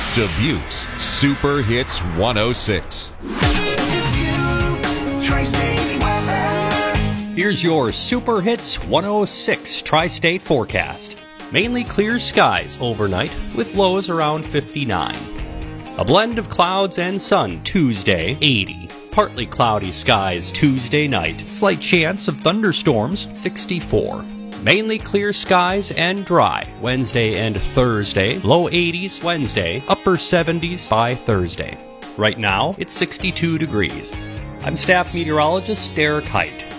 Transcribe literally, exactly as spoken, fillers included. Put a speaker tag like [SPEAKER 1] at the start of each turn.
[SPEAKER 1] Dubuque's Super Hits one oh six.
[SPEAKER 2] Dubuque's Tri-State weather.
[SPEAKER 3] Here's your Super Hits one oh six Tri-State forecast. Mainly clear skies overnight with lows around fifty-nine. A blend of clouds and sun Tuesday, eighty. Partly cloudy skies Tuesday night. Slight chance of thunderstorms, sixty-four. Mainly clear skies and dry Wednesday and Thursday. Low eighties Wednesday, upper seventies by Thursday. Right now, it's sixty-two degrees. I'm staff meteorologist Derek Height.